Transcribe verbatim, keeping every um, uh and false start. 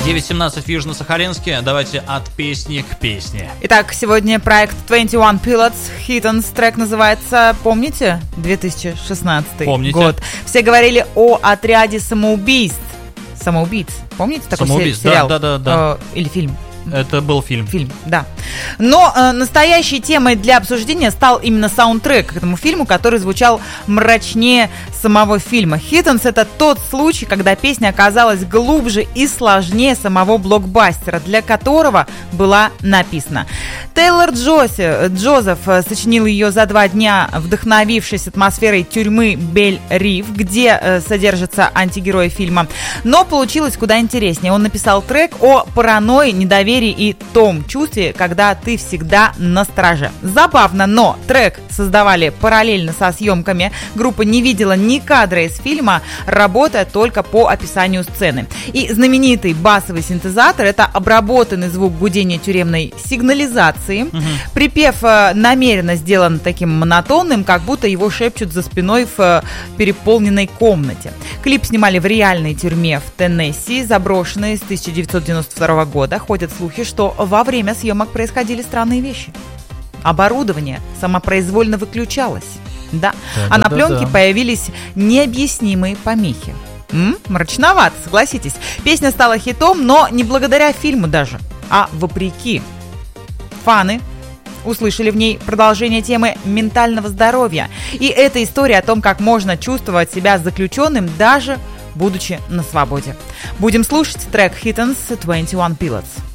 девять семнадцать в Южно-Сахалинске. Давайте от песни к песне. Итак, сегодня проект двадцать один Pilots, Hittens, трек называется, помните, две тысячи шестнадцатый Помните. год. Все говорили о отряде самоубийств. Самоубийц. Помните такой Самоубийц, сериал? Да, да, да, да. Э, или фильм? Это был фильм. Фильм, да. Но э, настоящей темой для обсуждения стал именно саундтрек к этому фильму, который звучал мрачнее самого фильма. «Hittens» — это тот случай, когда песня оказалась глубже и сложнее самого блокбастера, для которого была написана. Тейлор Джоси, Джозеф сочинил ее за два дня, вдохновившись атмосферой тюрьмы Бель-Рив, где э, содержатся антигерои фильма. Но получилось куда интереснее. Он написал трек о паранойи, недоверии и том чувстве, когда ты всегда на страже. Забавно, но трек создавали параллельно со съемками. Группа не видела ни кадра из фильма, работая только по описанию сцены. И знаменитый басовый синтезатор — это обработанный звук гудения тюремной сигнализации. Угу. Припев намеренно сделан таким монотонным, как будто его шепчут за спиной в переполненной комнате. Клип снимали в реальной тюрьме в Теннесси, заброшенной с тысяча девятьсот девяносто второго года. Ходят слухи, что во время съемок происходили странные вещи. Оборудование самопроизвольно выключалось. Да. Да, а да, на да, пленке да. появились необъяснимые помехи. М? Мрачновато, согласитесь. Песня стала хитом, но не благодаря фильму даже, а вопреки. Фаны услышали в ней продолжение темы ментального здоровья. И это история о том, как можно чувствовать себя заключенным, даже будучи на свободе. Будем слушать трек «Hittens» двадцать один Pilots.